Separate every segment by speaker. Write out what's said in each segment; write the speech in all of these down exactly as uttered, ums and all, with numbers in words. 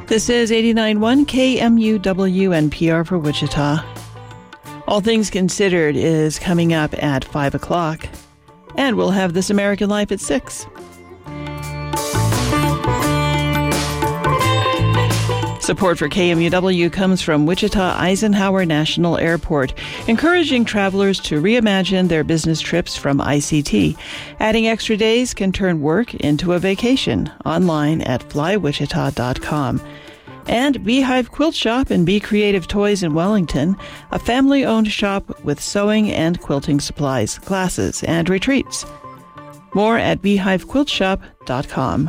Speaker 1: This is eighty-nine point one K M U W N P R for Wichita. All Things Considered is coming up at five o'clock, and we'll have This American Life at six. Support for K M U W comes from Wichita Eisenhower National Airport, encouraging travelers to reimagine their business trips from I C T. Adding extra days can turn work into a vacation. Online at fly wichita dot com. And Beehive Quilt Shop and Be Creative Toys in Wellington, a family-owned shop with sewing and quilting supplies, classes, and retreats. More at beehive quilt shop dot com.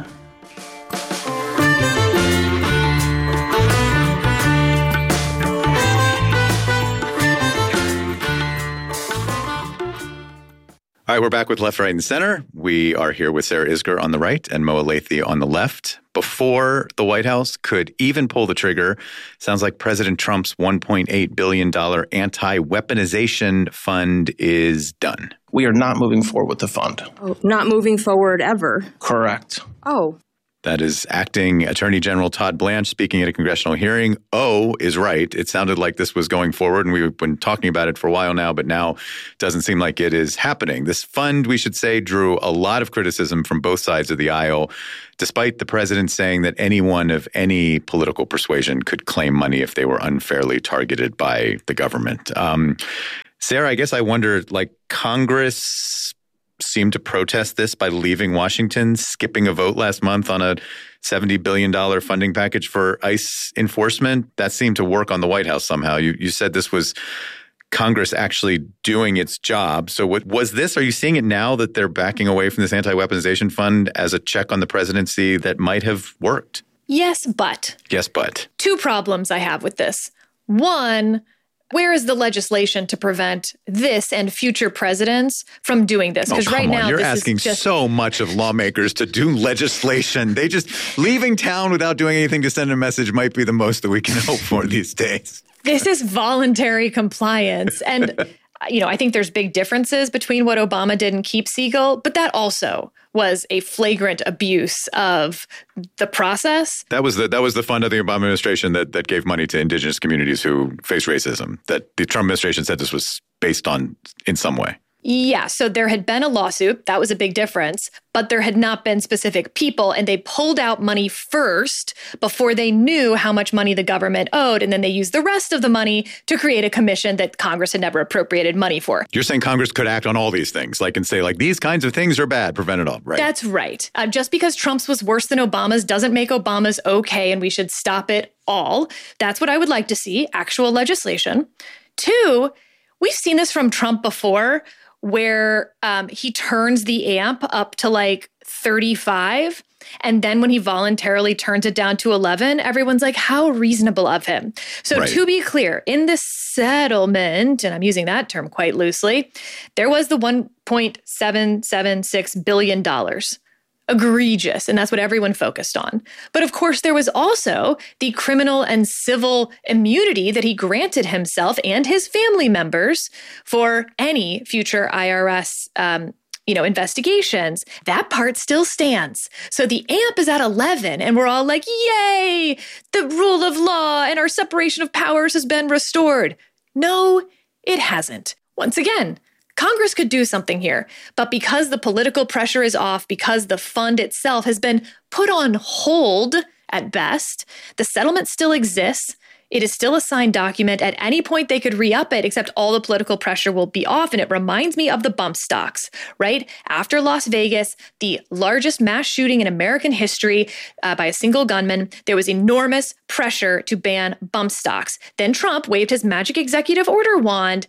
Speaker 2: All right, we're back with Left, Right, and Center. We are here with Sarah Isgur on the right and Mo Elleithee on the left. Before the White House could even pull the trigger, sounds like President Trump's one point eight billion dollars anti-weaponization fund is done.
Speaker 3: We are not moving forward with the fund.
Speaker 4: Oh, not moving forward ever?
Speaker 3: Correct.
Speaker 4: Oh.
Speaker 2: That is Acting Attorney General Todd Blanche speaking at a congressional hearing. O is right. It sounded like this was going forward, and we've been talking about it for a while now, but now it doesn't seem like it is happening. This fund, we should say, drew a lot of criticism from both sides of the aisle, despite the president saying that anyone of any political persuasion could claim money if they were unfairly targeted by the government. Um, Sarah, I guess I wonder, like, Congress seemed to protest this by leaving Washington, skipping a vote last month on a seventy billion dollars funding package for ICE enforcement. That seemed to work on the White House somehow. You you said this was Congress actually doing its job. So what was this? Are you seeing it now that they're backing away from this anti-weaponization fund as a check on the presidency that might have worked?
Speaker 5: Yes, but.
Speaker 2: Yes, but.
Speaker 5: Two problems I have with this. One, where is the legislation to prevent this and future presidents from doing this?
Speaker 2: Because
Speaker 5: oh, right
Speaker 2: on.
Speaker 5: now,
Speaker 2: you're
Speaker 5: this
Speaker 2: asking
Speaker 5: is just
Speaker 2: so much of lawmakers to do legislation. They just leaving town without doing anything to send a message might be the most that we can hope for these days.
Speaker 5: This is voluntary compliance. And, you know, I think there's big differences between what Obama did and Keep Siegel, but that also was a flagrant abuse of the process.
Speaker 2: That was the that was the fund of the Obama administration that that gave money to indigenous communities who face racism. That the Trump administration said this was based on in some way.
Speaker 5: Yeah, so there had been a lawsuit. That was a big difference. But there had not been specific people, and they pulled out money first before they knew how much money the government owed. And then they used the rest of the money to create a commission that Congress had never appropriated money for.
Speaker 2: You're saying Congress could act on all these things, like and say, like, these kinds of things are bad, prevent it all, right?
Speaker 5: That's right. Uh, just because Trump's was worse than Obama's doesn't make Obama's okay, and we should stop it all. That's what I would like to see, actual legislation. Two, we've seen this from Trump before, where um, he turns the amp up to like thirty-five. And then when he voluntarily turns it down to eleven, everyone's like, how reasonable of him. So right. To be clear, in this settlement, and I'm using that term quite loosely, there was the one point seven seven six billion dollars. Egregious, and that's what everyone focused on. But of course, there was also the criminal and civil immunity that he granted himself and his family members for any future I R S um, you know, investigations. That part still stands. So the amp is at eleven, and we're all like, yay, the rule of law and our separation of powers has been restored. No, it hasn't. Once again, Congress could do something here, but because the political pressure is off, because the fund itself has been put on hold at best, the settlement still exists. It is still a signed document. At any point, they could re-up it, except all the political pressure will be off. And it reminds me of the bump stocks, right? After Las Vegas, the largest mass shooting in American history uh, by a single gunman, there was enormous pressure to ban bump stocks. Then Trump waved his magic executive order wand,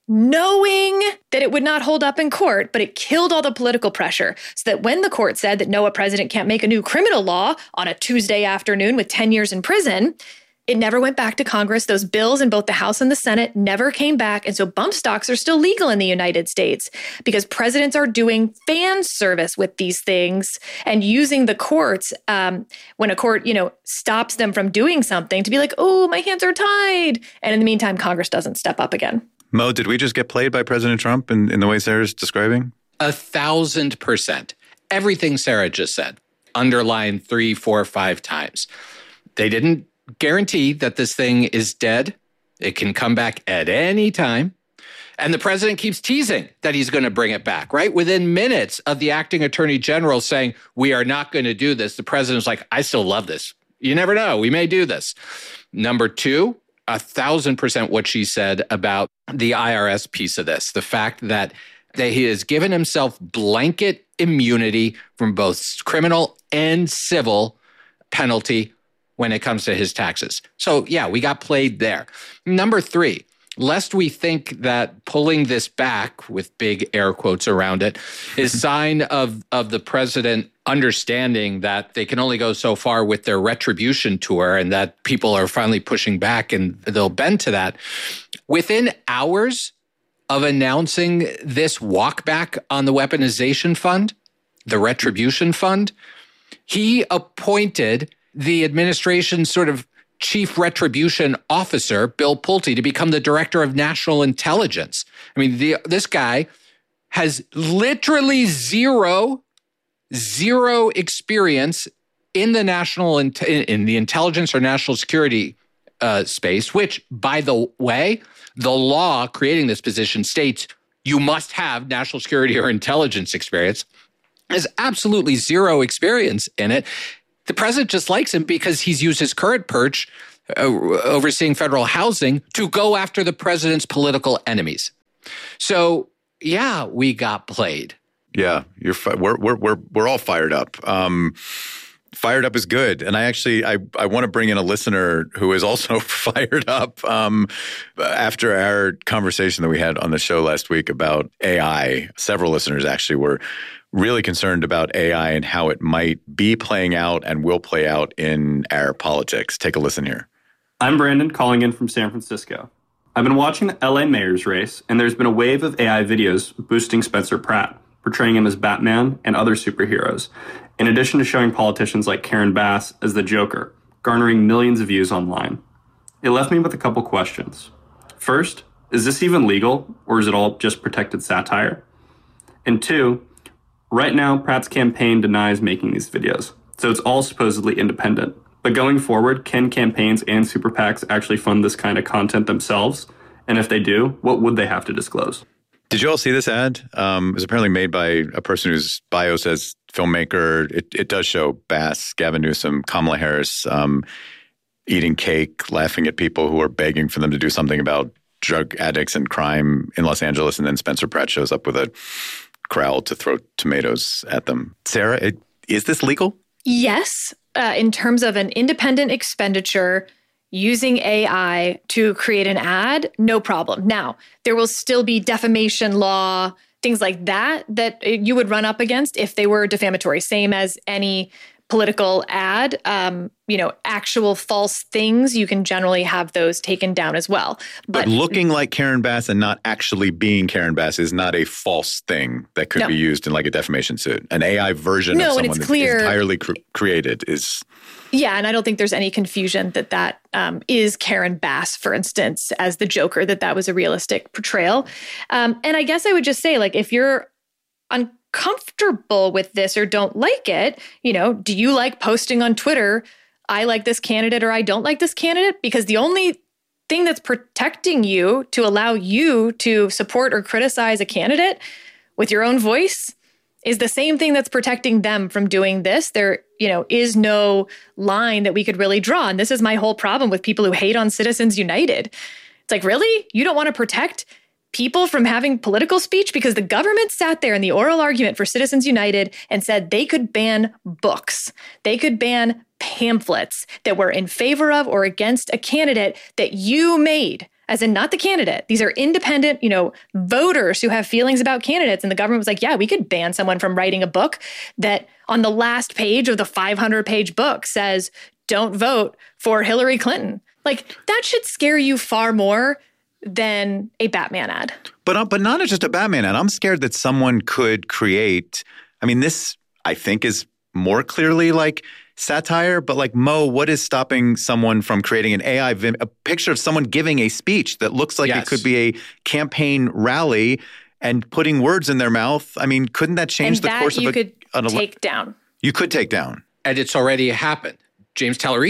Speaker 5: knowing that it would not hold up in court, but it killed all the political pressure. So that when the court said that no, a president can't make a new criminal law on a Tuesday afternoon with ten years in prison, it never went back to Congress. Those bills in both the House and the Senate never came back. And so bump stocks are still legal in the United States because presidents are doing fan service with these things and using the courts um, when a court, you know, stops them from doing something to be like, oh, my hands are tied. And in the meantime, Congress doesn't step up again.
Speaker 2: Mo, did we just get played by President Trump in, in the way Sarah's describing?
Speaker 6: A thousand percent. Everything Sarah just said, underlined three, four, five times. They didn't guarantee that this thing is dead. It can come back at any time. And the president keeps teasing that he's going to bring it back, right? Within minutes of the acting attorney general saying, we are not going to do this, the president's like, I still love this. You never know. We may do this. Number two, a thousand percent what she said about the I R S piece of this, the fact that, that he has given himself blanket immunity from both criminal and civil penalty when it comes to his taxes. So yeah, we got played there. Number three, lest we think that pulling this back, with big air quotes around it, is sign of, of the president understanding that they can only go so far with their retribution tour and that people are finally pushing back and they'll bend to that. Within hours of announcing this walkback on the weaponization fund, the retribution fund, he appointed the administration's sort of chief retribution officer, Bill Pulte, to become the director of national intelligence. I mean, the, this guy has literally zero, zero experience in the national in, in the intelligence or national security uh, space, which, by the way, the law creating this position states you must have national security or intelligence experience. Has absolutely zero experience in it. The president just likes him because he's used his current perch uh, overseeing federal housing to go after the president's political enemies. So, yeah, we got played.
Speaker 2: Yeah, you're fi- we're we're we're we're all fired up. Um, fired up is good, and I actually I I want to bring in a listener who is also fired up. Um, after our conversation that we had on the show last week about A I, several listeners actually were really concerned about A I and how it might be playing out and will play out in our politics. Take a listen here.
Speaker 7: I'm Brandon, calling in from San Francisco. I've been watching the L A mayor's race, and there's been a wave of A I videos boosting Spencer Pratt, portraying him as Batman and other superheroes, in addition to showing politicians like Karen Bass as the Joker, garnering millions of views online. It left me with a couple questions. First, is this even legal, or is it all just protected satire? And two, right now, Pratt's campaign denies making these videos, so it's all supposedly independent. But going forward, can campaigns and super PACs actually fund this kind of content themselves? And if they do, what would they have to disclose?
Speaker 2: Did you all see this ad? Um, it was apparently made by a person whose bio says filmmaker. It, it does show Bass, Gavin Newsom, Kamala Harris um, eating cake, laughing at people who are begging for them to do something about drug addicts and crime in Los Angeles. And then Spencer Pratt shows up with a crowd to throw tomatoes at them. Sarah, it, is this legal?
Speaker 5: Yes, uh, in terms of an independent expenditure using A I to create an ad, no problem. Now, there will still be defamation law, things like that, that you would run up against if they were defamatory, same as any political ad. Um, you know, actual false things, you can generally have those taken down as well. But,
Speaker 2: but looking like Karen Bass and not actually being Karen Bass is not a false thing that could
Speaker 5: no.
Speaker 2: be used in like a defamation suit. An A I version
Speaker 5: no,
Speaker 2: of
Speaker 5: and
Speaker 2: someone
Speaker 5: it's
Speaker 2: that's
Speaker 5: clear,
Speaker 2: entirely cr- created is...
Speaker 5: Yeah, and I don't think there's any confusion that that um, is Karen Bass, for instance, as the Joker, that that was a realistic portrayal. Um, and I guess I would just say, like, if you're uncomfortable with this or don't like it, you know, do you like posting on Twitter, I like this candidate or I don't like this candidate? Because the only thing that's protecting you to allow you to support or criticize a candidate with your own voice is the same thing that's protecting them from doing this. There, you know, is no line that we could really draw. And this is my whole problem with people who hate on Citizens United. It's like, really? You don't want to protect people from having political speech? Because the government sat there in the oral argument for Citizens United and said they could ban books. They could ban pamphlets that were in favor of or against a candidate that you made. As in not the candidate. These are independent, you know, voters who have feelings about candidates. And the government was like, yeah, we could ban someone from writing a book that on the last page of the five hundred page book says, don't vote for Hillary Clinton. Like, that should scare you far more than a Batman ad.
Speaker 2: But, uh, but not just a Batman ad. I'm scared that someone could create, I mean, this, I think, is more clearly like satire, but like, Mo, what is stopping someone from creating an A I, vim- a picture of someone giving a speech that looks like yes. it could be a campaign rally and putting words in their mouth? I mean, couldn't that change
Speaker 5: and
Speaker 2: the
Speaker 5: that
Speaker 2: course
Speaker 5: you
Speaker 2: of a...
Speaker 5: could
Speaker 2: an ele-
Speaker 5: take down.
Speaker 2: You could take down.
Speaker 6: And it's already happened. James Tallarico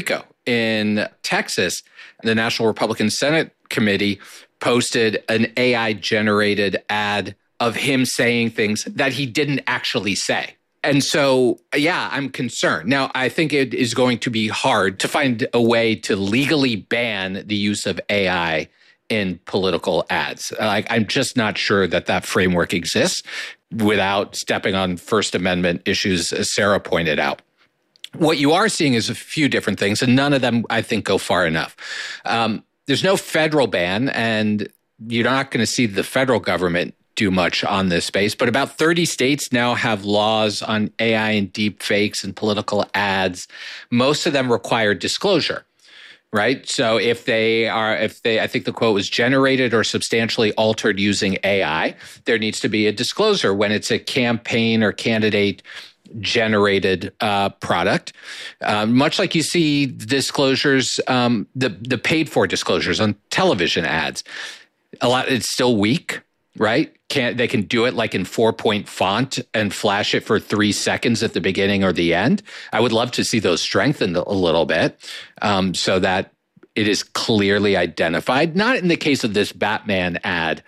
Speaker 6: in Texas, the National Republican Senate Committee posted an A I-generated ad of him saying things that he didn't actually say. And so, yeah, I'm concerned. Now, I think it is going to be hard to find a way to legally ban the use of A I in political ads. Like, I'm just not sure that that framework exists without stepping on First Amendment issues, as Sarah pointed out. What you are seeing is a few different things, and none of them, I think, go far enough. Um, there's no federal ban, and you're not going to see the federal government do much on this space, but about thirty states now have laws on A I and deep fakes and political ads. Most of them require disclosure, right? So if they are, if they, I think the quote was generated or substantially altered using A I, there needs to be a disclosure when it's a campaign or candidate generated uh, product, uh, much like you see disclosures, um, the the paid for disclosures on television ads. A lot, it's still weak. Right? Can't they can do it like in four point font and flash it for three seconds at the beginning or the end? I would love to see those strengthened a little bit um, so that it is clearly identified. Not in the case of this Batman ad,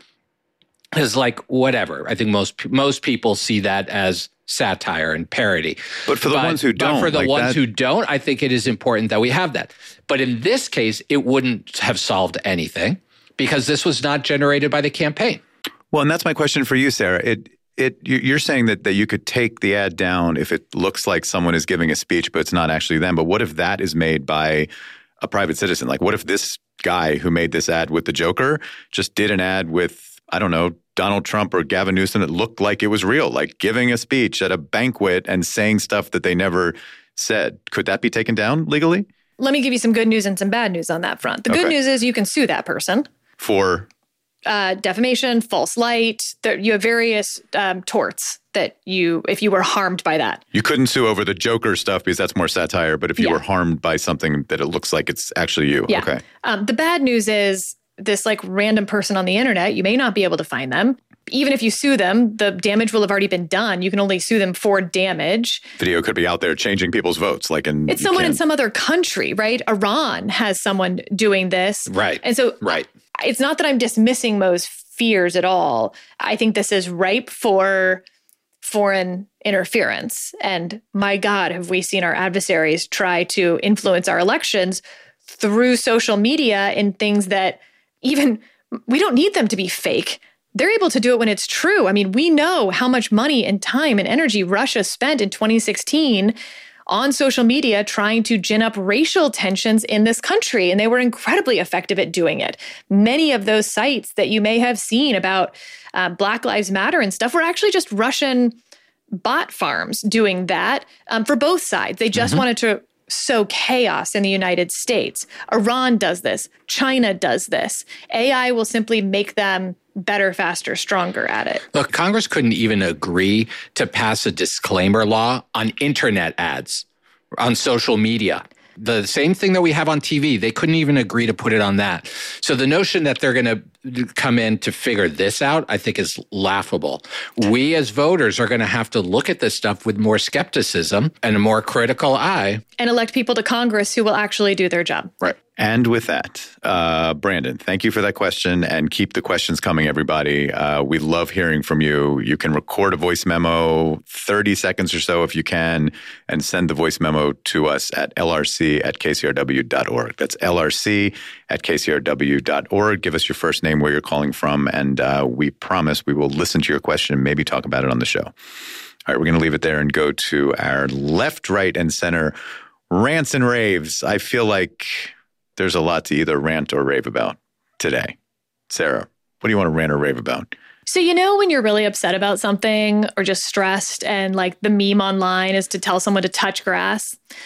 Speaker 6: is like whatever. I think most most people see that as satire and parody.
Speaker 2: But for the
Speaker 6: but,
Speaker 2: ones who don't,
Speaker 6: but for the
Speaker 2: like
Speaker 6: ones
Speaker 2: that,
Speaker 6: who don't, I think it is important that we have that. But in this case, it wouldn't have solved anything because this was not generated by the campaign.
Speaker 2: Well, and that's my question for you, Sarah. It it you're saying that, that you could take the ad down if it looks like someone is giving a speech, but it's not actually them. But what if that is made by a private citizen? Like, what if this guy who made this ad with the Joker just did an ad with, I don't know, Donald Trump or Gavin Newsom that looked like it was real, like giving a speech at a banquet and saying stuff that they never said? Could that be taken down legally?
Speaker 5: Let me give you some good news and some bad news on that front. The good
Speaker 2: Okay.
Speaker 5: news is you can sue that person.
Speaker 2: For
Speaker 5: Uh, defamation, false light. There, you have various um, torts that you, if you were harmed by that.
Speaker 2: You couldn't sue over the Joker stuff because that's more satire, but if you
Speaker 5: Yeah.
Speaker 2: were harmed by something that it looks like it's actually you,
Speaker 5: Yeah.
Speaker 2: okay.
Speaker 5: Um, the bad news is this like random person on the internet, you may not be able to find them. Even if you sue them, the damage will have already been done. You can only sue them for damage.
Speaker 2: Video could be out there changing people's votes. Like, in
Speaker 5: It's
Speaker 2: you
Speaker 5: someone in
Speaker 2: can't-
Speaker 5: some other country, right? Iran has someone doing this.
Speaker 6: Right.
Speaker 5: And so
Speaker 6: Right.
Speaker 5: it's not that I'm dismissing Mo's fears at all. I think this is ripe for foreign interference. And my God, have we seen our adversaries try to influence our elections through social media in things that even we don't need them to be fake. They're able to do it when it's true. I mean, we know how much money and time and energy Russia spent in twenty sixteen on social media trying to gin up racial tensions in this country, and they were incredibly effective at doing it. Many of those sites that you may have seen about uh, Black Lives Matter and stuff were actually just Russian bot farms doing that um, for both sides. They just mm-hmm. wanted to sow chaos in the United States. Iran does this. China does this. A I will simply make them better, faster, stronger at it.
Speaker 6: Look, Congress couldn't even agree to pass a disclaimer law on internet ads, on social media. The same thing that we have on T V, they couldn't even agree to put it on that. So the notion that they're going to come in to figure this out, I think is laughable. We as voters are going to have to look at this stuff with more skepticism and a more critical eye.
Speaker 5: And elect people to Congress who will actually do their job.
Speaker 2: Right. And with that, uh, Brandon, thank you for that question, and keep the questions coming, everybody. Uh, we love hearing from you. You can record a voice memo, thirty seconds or so if you can, and send the voice memo to us at L R C at K C R W dot org. That's L R C at K C R W dot org. Give us your first name, where you're calling from, and uh, we promise we will listen to your question and maybe talk about it on the show. All right, we're going to leave it there and go to our left, right, and center rants and raves. I feel like there's a lot to either rant or rave about today. Sarah, what do you want to rant or rave about?
Speaker 5: So, you know, when you're really upset about something or just stressed and like the meme online is to tell someone to touch grass.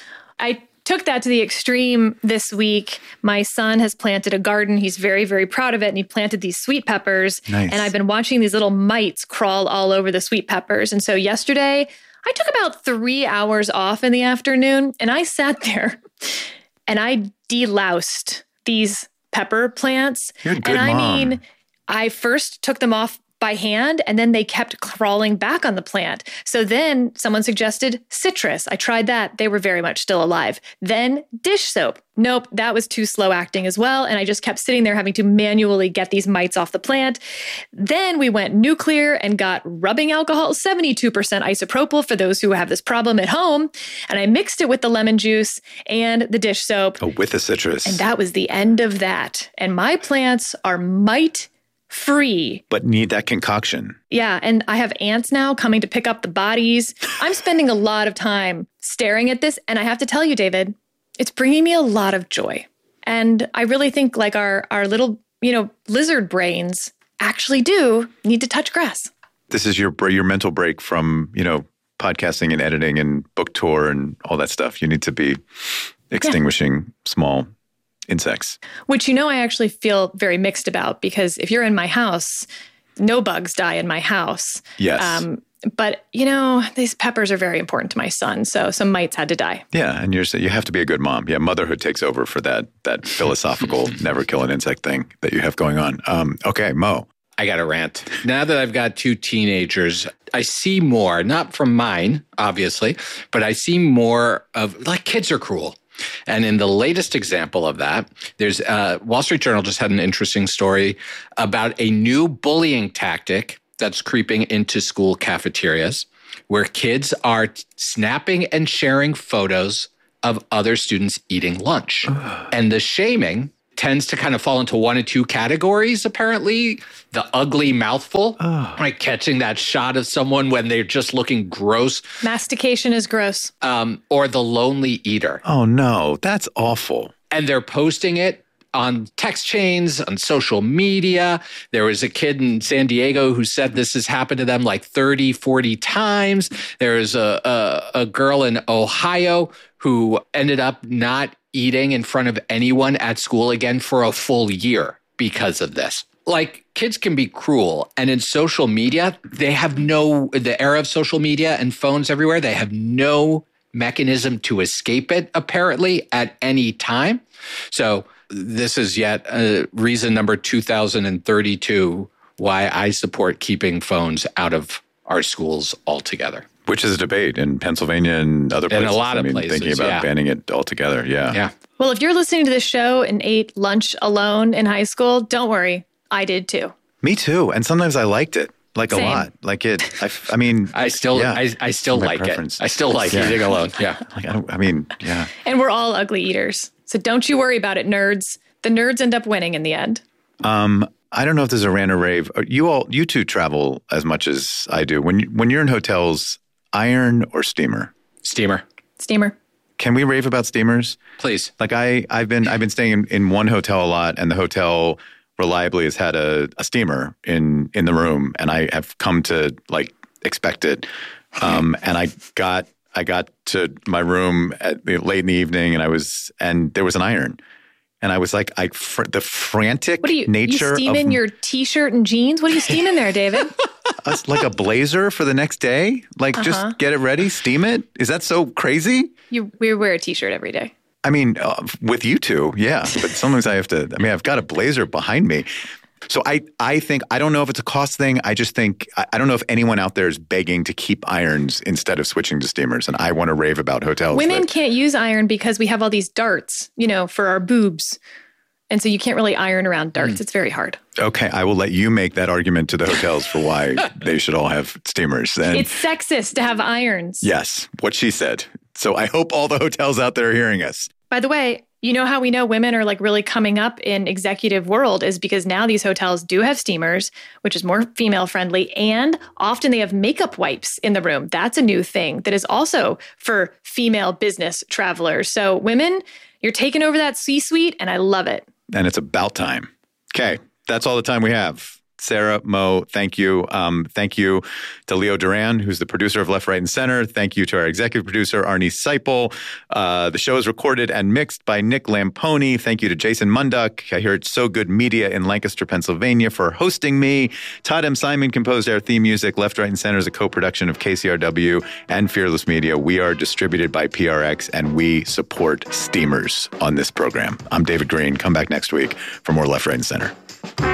Speaker 5: I took that to the extreme this week. My son has planted a garden. He's very, very proud of it. And he planted these sweet peppers.
Speaker 2: Nice.
Speaker 5: And I've been watching these little mites crawl all over the sweet peppers. And so yesterday I took about three hours off in the afternoon and I sat there and I deloused these pepper plants.
Speaker 2: You're a good
Speaker 5: and I
Speaker 2: mom.
Speaker 5: mean, I first took them off by hand, and then they kept crawling back on the plant. So then someone suggested citrus. I tried that. They were very much still alive. Then dish soap. Nope, that was too slow acting as well. And I just kept sitting there having to manually get these mites off the plant. Then we went nuclear and got rubbing alcohol, seventy-two percent isopropyl for those who have this problem at home. And I mixed it with the lemon juice and the dish soap.
Speaker 2: Oh, with the citrus.
Speaker 5: And that was the end of that. And my plants are mite free.
Speaker 2: But need that concoction.
Speaker 5: Yeah, and I have ants now coming to pick up the bodies. I'm spending a lot of time staring at this. And I have to tell you, David, it's bringing me a lot of joy. And I really think like our, our little, you know, lizard brains actually do need to touch grass.
Speaker 2: This is your your mental break from, you know, podcasting and editing and book tour and all that stuff. You need to be extinguishing yeah. small insects.
Speaker 5: Which, you know, I actually feel very mixed about, because if you're in my house, no bugs die in my house.
Speaker 2: Yes.
Speaker 5: Um, But, you know, these peppers are very important to my son. So some mites had to die.
Speaker 2: Yeah. And you're you have to be a good mom. Yeah. Motherhood takes over for that that philosophical never kill an insect thing that you have going on. Um, okay, Mo.
Speaker 6: I got a rant. Now that I've got two teenagers, I see more, not from mine, obviously, but I see more of, like, kids are cruel. And in the latest example of that, there's uh, Wall Street Journal just had an interesting story about a new bullying tactic that's creeping into school cafeterias, where kids are t- snapping and sharing photos of other students eating lunch. And the shaming tends to kind of fall into one or two categories, apparently. The ugly mouthful, oh. like catching that shot of someone when they're just looking gross.
Speaker 5: Mastication is gross.
Speaker 6: Um, or the lonely eater.
Speaker 2: Oh, no, that's awful.
Speaker 6: And they're posting it on text chains, on social media. There was a kid in San Diego who said this has happened to them like thirty, forty times. There's a, a, a girl in Ohio who ended up not eating in front of anyone at school again for a full year because of this. Like, kids can be cruel. And in social media, they have no, the era of social media and phones everywhere, they have no mechanism to escape it, apparently, at any time. So this is yet uh, reason number two thousand thirty-two why I support keeping phones out of our schools altogether.
Speaker 2: Which is a debate in Pennsylvania and other places.
Speaker 6: In a lot
Speaker 2: I
Speaker 6: of
Speaker 2: mean,
Speaker 6: places,
Speaker 2: thinking about
Speaker 6: yeah.
Speaker 2: banning it altogether. Yeah.
Speaker 6: Yeah.
Speaker 5: Well, if you're listening to this show and ate lunch alone in high school, don't worry. I did too.
Speaker 2: Me too. And sometimes I liked it. Like
Speaker 5: Same.
Speaker 2: a lot. Like it. I, I mean.
Speaker 6: I still,
Speaker 2: yeah,
Speaker 6: I, I still like
Speaker 2: preference.
Speaker 6: it. I still like
Speaker 2: yeah.
Speaker 6: eating alone. Yeah.
Speaker 2: Like, I, don't, I mean, yeah.
Speaker 5: And we're all ugly eaters. So don't you worry about it, nerds. The nerds end up winning in the end.
Speaker 2: Um, I don't know if there's a rant or rave. You all, you two travel as much as I do. When you, when you're in hotels, iron or steamer?
Speaker 6: Steamer.
Speaker 5: Steamer.
Speaker 2: Can we rave about steamers?
Speaker 6: Please.
Speaker 2: Like I, I've been, I've been staying in, in one hotel a lot, and the hotel reliably has had a, a steamer in, in the room, and I have come to like expect it. Um, and I got, I got to my room at the, late in the evening, and I was, and there was an iron. And I was like, I fr- the frantic
Speaker 5: what are you,
Speaker 2: nature
Speaker 5: you steam
Speaker 2: of
Speaker 5: in your T-shirt and jeans? What are you steaming there, David?
Speaker 2: uh, like a blazer for the next day. Like
Speaker 5: uh-huh.
Speaker 2: just get it ready, steam it. Is that so crazy?
Speaker 5: You we wear a T-shirt every day.
Speaker 2: I mean, uh, with you two, yeah. But sometimes I have to. I mean, I've got a blazer behind me. So I, I think, I don't know if it's a cost thing. I just think, I, I don't know if anyone out there is begging to keep irons instead of switching to steamers. And I want to rave about hotels.
Speaker 5: Women
Speaker 2: that,
Speaker 5: can't use iron because we have all these darts, you know, for our boobs. And so you can't really iron around darts. Mm. It's very hard.
Speaker 2: Okay. I will let you make that argument to the hotels for why they should all have steamers. And
Speaker 5: it's sexist to have irons.
Speaker 2: Yes. What she said. So I hope all the hotels out there are hearing us.
Speaker 5: By the way, you know how we know women are like really coming up in executive world is because now these hotels do have steamers, which is more female friendly. And often they have makeup wipes in the room. That's a new thing that is also for female business travelers. So women, you're taking over that C-suite and I love it.
Speaker 2: And it's about time. Okay. That's all the time we have. Sarah, Mo, thank you. Um, thank you to Leo Duran, who's the producer of Left, Right, and Center. Thank you to our executive producer, Arnie Seipel. Uh, the show is recorded and mixed by Nick Lamponi. Thank you to Jason Munduck. I hear it's So Good Media in Lancaster, Pennsylvania, for hosting me. Todd M. Simon composed our theme music. Left, Right, and Center is a co-production of K C R W and Fearless Media. We are distributed by P R X, and we support steamers on this program. I'm David Green. Come back next week for more Left, Right, and Center.